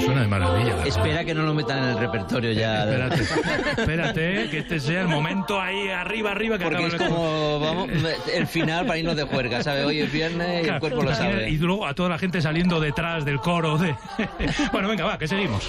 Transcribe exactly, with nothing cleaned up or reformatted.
suena de maravilla. Espera que no lo metan en el repertorio ya. Espérate, espérate, que este sea el momento ahí arriba, arriba. Que Porque es como, vamos, el final para irnos de juerga, ¿sabes? Hoy es viernes y el cuerpo lo sabe. Y luego a toda la gente saliendo detrás del coro de... Bueno, venga, va, que seguimos.